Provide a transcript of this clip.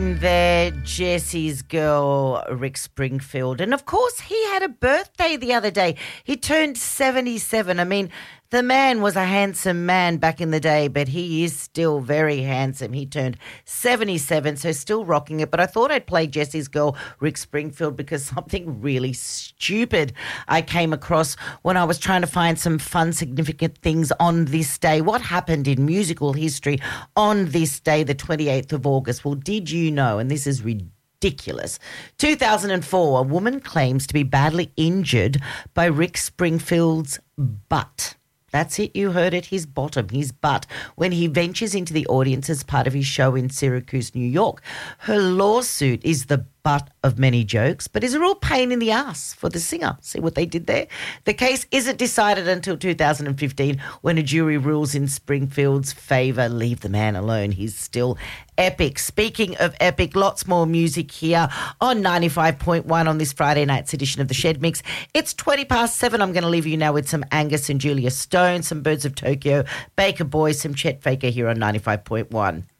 tune there, Jesse's Girl, Rick Springfield. And, of course, he had a birthday the other day. He turned 77. I mean, the man was a handsome man back in the day, but he is still very handsome. He turned 77, so still rocking it. But I thought I'd play Jesse's Girl, Rick Springfield, because something really stupid I came across when I was trying to find some fun, significant things on this day. What happened in musical history on this day, the 28th of August? Well, did you know, and this is ridiculous, 2004, a woman claims to be badly injured by Rick Springfield's butt. That's it, you heard it, his bottom, his butt, when he ventures into the audience as part of his show in Syracuse, New York. Her lawsuit is the butt of many jokes, but is a real pain in the ass for the singer. See what they did there? The case isn't decided until 2015 when a jury rules in Springfield's favour. Leave the man alone. He's still epic. Speaking of epic, lots more music here on 95.1 on this Friday night's edition of the Shed Mix. It's 7:20. I'm going to leave you now with some Angus and Julia Stone, some Birds of Tokyo, Baker Boys, some Chet Faker here on 95.1.